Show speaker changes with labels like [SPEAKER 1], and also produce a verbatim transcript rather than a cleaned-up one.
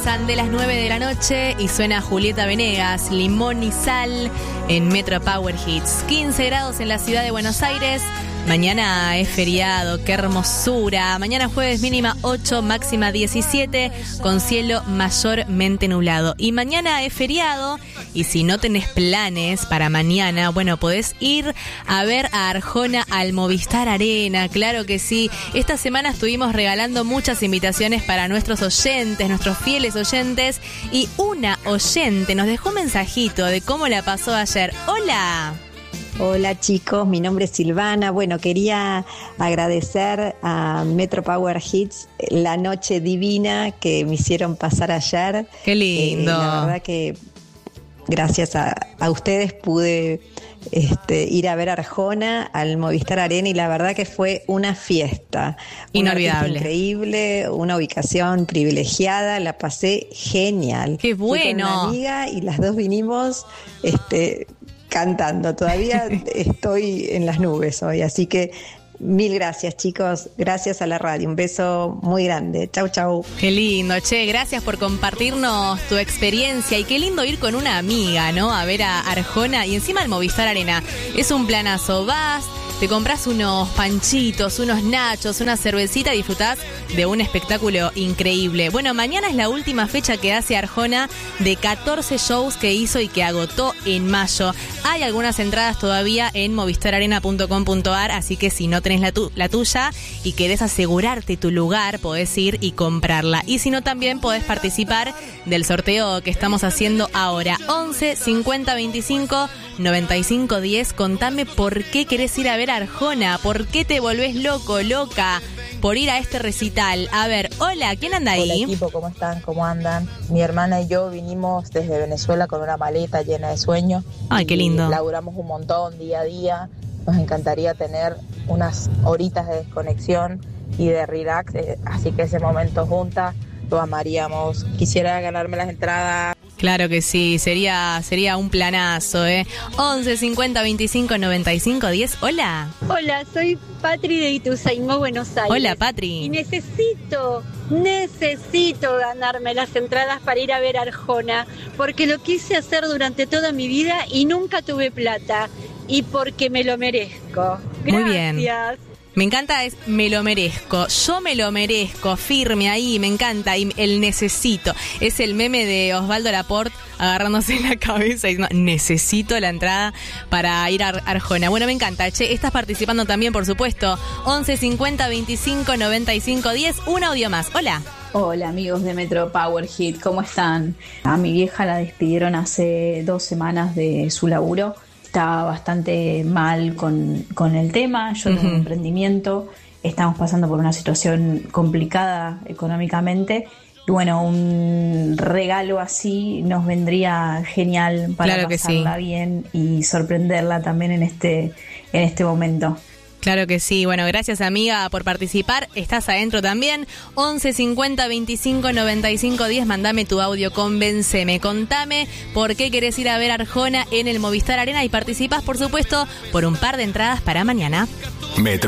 [SPEAKER 1] pasan de las nueve de la noche y suena Julieta Venegas, Limón y Sal en Metro Power Hits. quince grados en la ciudad de Buenos Aires. Mañana es feriado, qué hermosura. Mañana jueves mínima ocho, máxima diecisiete, con cielo mayormente nublado. Y mañana es feriado, y si no tenés planes para mañana, bueno, podés ir a ver a Arjona al Movistar Arena, claro que sí. Esta semana estuvimos regalando muchas invitaciones para nuestros oyentes, nuestros fieles oyentes, y una oyente nos dejó un mensajito de cómo la pasó ayer. ¡Hola!
[SPEAKER 2] Hola chicos, mi nombre es Silvana. Bueno, quería agradecer a Metro Power Hits la noche divina que me hicieron pasar ayer.
[SPEAKER 1] ¡Qué lindo!
[SPEAKER 2] Eh, la verdad que gracias a, a ustedes pude este, ir a ver a Arjona al Movistar Arena y la verdad que fue una fiesta.
[SPEAKER 1] Inolvidable.
[SPEAKER 2] Una increíble, una ubicación privilegiada, la pasé genial.
[SPEAKER 1] ¡Qué bueno!
[SPEAKER 2] Fui con una amiga y las dos vinimos... este cantando, todavía estoy en las nubes hoy, así que mil gracias chicos, gracias a la radio, un beso muy grande, chau chau.
[SPEAKER 1] Qué lindo, che, gracias por compartirnos tu experiencia y qué lindo ir con una amiga, ¿no? A ver a Arjona y encima al Movistar Arena, es un planazo, vas, te compras unos panchitos, unos nachos, una cervecita y disfrutás de un espectáculo increíble. Bueno, mañana es la última fecha que hace Arjona de catorce shows que hizo y que agotó en mayo. Hay algunas entradas todavía en movistar arena punto com punto a r, así que si no tenés la, tu- la tuya y querés asegurarte tu lugar, podés ir y comprarla. Y si no, también podés participar del sorteo que estamos haciendo ahora. once cincuenta veinticinco noventa y cinco diez. Contame por qué querés ir a ver a Arjona, por qué te volvés loco, loca por ir a este recital. A ver, hola, ¿quién anda ahí?
[SPEAKER 3] Hola equipo, ¿cómo están? ¿Cómo andan? Mi hermana y yo vinimos desde Venezuela con una maleta llena de sueños.
[SPEAKER 1] Ay, qué lindo.
[SPEAKER 3] Laburamos un montón día a día. Nos encantaría tener unas horitas de desconexión y de relax, eh, así que ese momento juntas lo amaríamos. Quisiera ganarme las entradas.
[SPEAKER 1] Claro que sí, sería sería un planazo, ¿eh? once cincuenta veinticinco noventa y cinco diez. Hola.
[SPEAKER 4] Hola, soy Patri de Ituzaingó, Buenos Aires.
[SPEAKER 1] Hola, Patri.
[SPEAKER 4] Y necesito, necesito ganarme las entradas para ir a ver a Arjona, porque lo quise hacer durante toda mi vida y nunca tuve plata, y porque me lo merezco. Gracias.
[SPEAKER 1] Muy bien. Me encanta, es me lo merezco, yo me lo merezco, firme ahí, me encanta, y el necesito, es el meme de Osvaldo Laporte agarrándose la cabeza y diciendo, necesito la entrada para ir a Arjona. Bueno, me encanta, che, estás participando también, por supuesto, once cincuenta veinticinco noventa y cinco diez, un audio más, hola.
[SPEAKER 5] Hola amigos de Metro Power Hit, ¿cómo están? A mi vieja la despidieron hace dos semanas de su laburo. Estaba bastante mal con, con el tema, yo tengo uh-huh. un emprendimiento, estamos pasando por una situación complicada económicamente y bueno, un regalo así nos vendría genial para
[SPEAKER 1] claro
[SPEAKER 5] pasarla
[SPEAKER 1] sí.
[SPEAKER 5] bien y sorprenderla también en este, en este momento.
[SPEAKER 1] Claro que sí. Bueno, gracias amiga por participar. Estás adentro también. once cincuenta veinticinco noventa y cinco diez. Mandame tu audio, convénceme. Contame por qué querés ir a ver a Arjona en el Movistar Arena y participás, por supuesto, por un par de entradas para mañana. Metro.